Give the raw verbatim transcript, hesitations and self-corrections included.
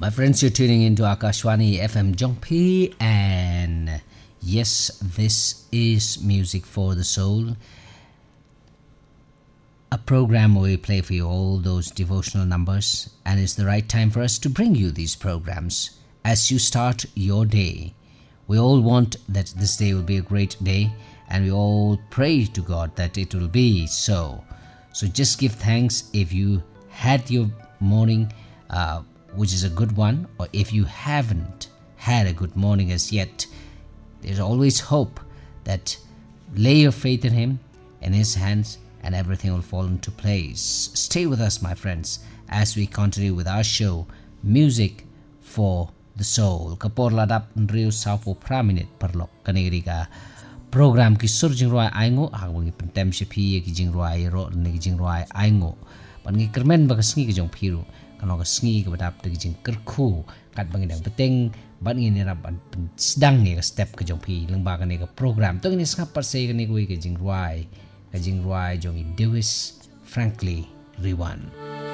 My friends, you're tuning into Akashwani F M Jongpi, and yes, this is Music for the Soul, a program where we play for you all those devotional numbers, and it's the right time for us to bring you these programs as you start your day. We all want that this day will be a great day, and we all pray to God that it will be so. So just give thanks if you had your morning, uh, which is a good one, or if you haven't had a good morning as yet. There's always hope that lay your faith in Him, in His hands, and everything will fall into place. Stay with us, my friends, as we continue with our show, Music for the Soul. Kapor ladap nriu saupo praminit perlok kaniriga program ki surjing roi aingo hangwangi pentem shepi ki jing roi ro ni jing roi aingo pangi kermen bagasngi ki jong piru kano gasngi ki badap de jing kerku kat bangi dang beteng ban ngi rap sedang ni step ki jong pi lengba kan ni program to ni skap par se ni ki jing roi ka jing roi jong in Dewis Frankly Rewan.